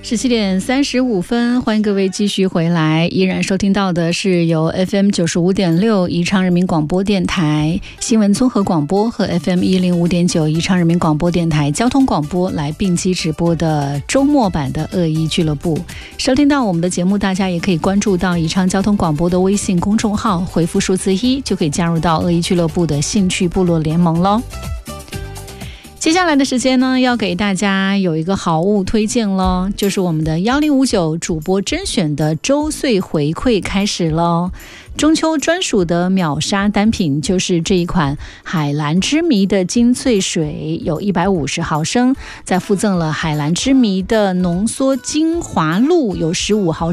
17:35，欢迎各位继续回来，依然收听到的是由 FM 95.6宜昌人民广播电台新闻综合广播和 FM 105.9宜昌人民广播电台交通广播来并机直播的周末版的恶意俱乐部。收听到我们的节目，大家也可以关注到宜昌交通广播的微信公众号，回复数字1就可以加入到恶意俱乐部的兴趣部落联盟咯。接下来的时间呢，要给大家有一个好物推荐咯，就是我们的1059主播甄选的周岁回馈开始咯。中秋专属的秒杀单品就是这一款海蓝之谜的精粹水，有150毫升，再附赠了海蓝之谜的浓缩精华露，有15毫